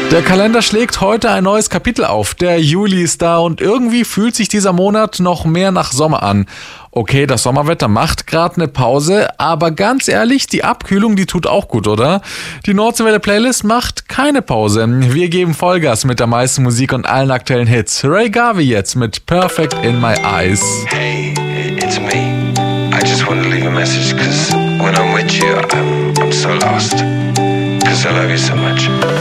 Der Kalender schlägt heute ein neues Kapitel auf. Der Juli ist da und irgendwie fühlt sich dieser Monat noch mehr nach Sommer an. Okay, das Sommerwetter macht gerade eine Pause, aber ganz ehrlich, die Abkühlung, die tut auch gut, oder? Die Nordseewelle Playlist macht keine Pause. Wir geben Vollgas mit der meisten Musik und allen aktuellen Hits. Ray Garvey jetzt mit Perfect in My Eyes. Hey, it's me. I just want to leave a message, cause when I'm with you, I'm so lost. Cause I love you so much.